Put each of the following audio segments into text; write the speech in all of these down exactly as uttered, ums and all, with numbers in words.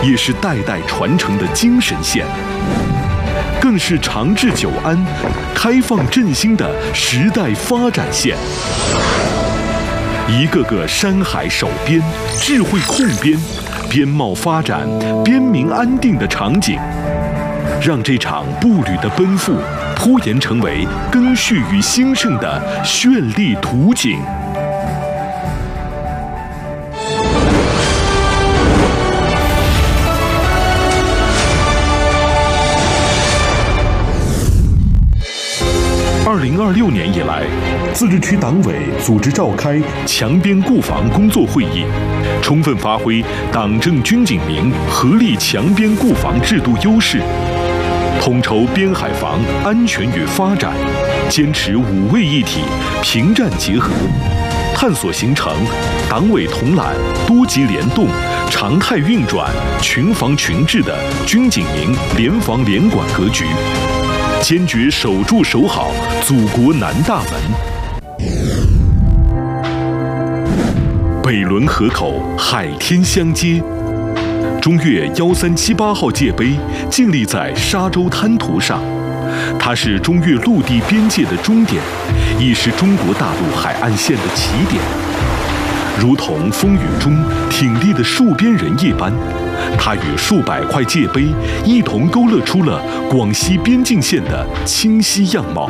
也是代代传承的精神线，更是长治久安、开放振兴的时代发展线。一个个山海守边、智慧控边、边贸发展、边民安定的场景，让这场步履的奔赴铺延成为更续与兴盛的绚丽图景。二零二六年以来，自治区党委组织召开强边固防工作会议，充分发挥党政军警民合力强边固防制度优势，统筹边海防安全与发展，坚持五位一体、平战结合，探索形成党委统揽、多级联动、常态运转、群防群治的军警民联防联管格局。坚决守住守好祖国南大门。北仑河口海天相接，中越幺三七八号界碑建立在沙洲滩涂上，它是中越陆地边界的终点，亦是中国大陆海岸线的起点。如同风雨中挺立的戍边人一般，它与数百块界碑一同勾勒出了广西边境线的清晰样貌。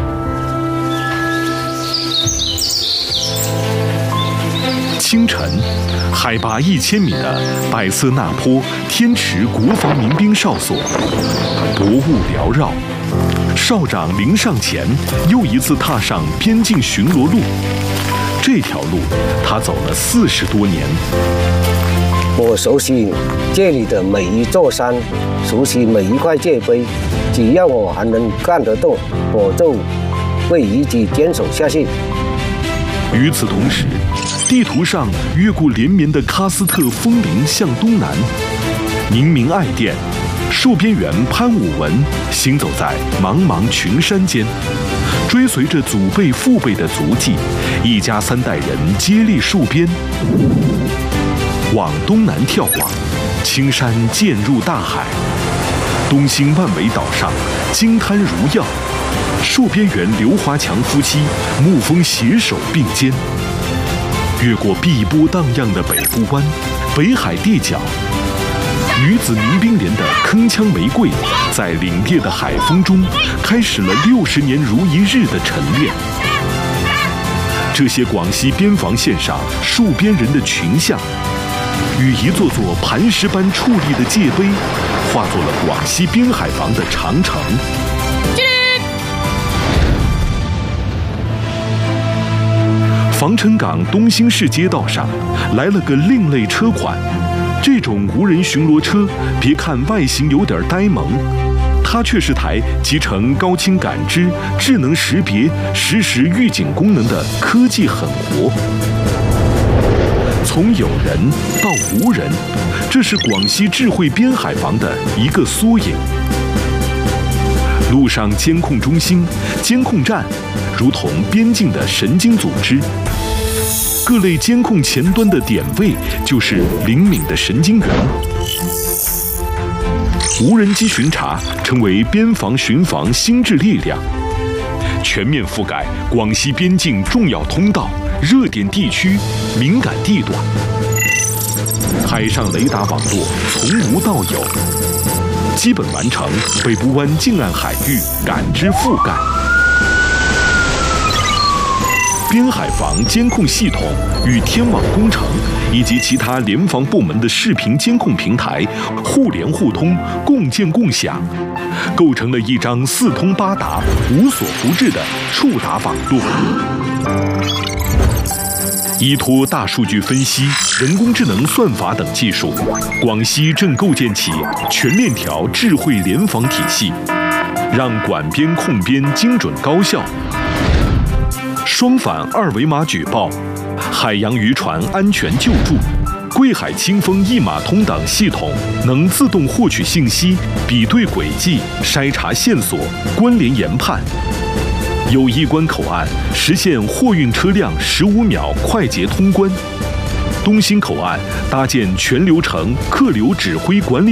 清晨，海拔一千米的百色纳坡天池国防民兵哨所，薄雾缭绕，哨长临上前又一次踏上边境巡逻路。这条路，他走了四十多年。 我熟悉这里的每一座山，熟悉每一块界碑，只要我还能干得动，我就会一直坚守下去。 与此同时，地图上越过连绵的喀斯特峰林向东南，宁明爱店、戍边员潘武文行走在茫茫群山间，追随着祖辈父辈的足迹，一家三代人接力戍边。往东南眺望，青山渐入大海，东兴万维岛上金滩如药，戍边员刘华强夫妻沐风携手并肩，越过碧波荡漾的北部湾、北海地角，女子民兵连的铿锵玫瑰，在凛冽的海风中开始了六十年如一日的晨练。这些广西边防线上戍边人的群像，与一座座磐石般矗立的界碑，化作了广西边海防的长城。防城港东兴市街道上来了个另类车款，这种无人巡逻车，别看外形有点呆萌，它却是台集成高清感知、智能识别、实时预警功能的科技狠活。从有人到无人，这是广西智慧边海防的一个缩影。路上监控中心、监控站，如同边境的神经组织。各类监控前端的点位，就是灵敏的神经元。无人机巡查成为边防巡防心智力量，全面覆盖广西边境重要通道、热点地区、敏感地段。海上雷达网络从无到有，基本完成北部湾近岸海域感知覆盖。边海防监控系统与天网工程以及其他联防部门的视频监控平台互联互通、共建共享，构成了一张四通八达、无所不至的触达网络。依托大数据分析、人工智能算法等技术，广西正构建起全链条智慧联防体系，让管边控边精准高效。双反二维码举报、海洋渔船安全救助、贵海清风一码通等系统能自动获取信息、比对轨迹、筛查线索、关联研判。友谊关口岸实现货运车辆十五秒快捷通关。东兴口岸搭建全流程客流指挥管理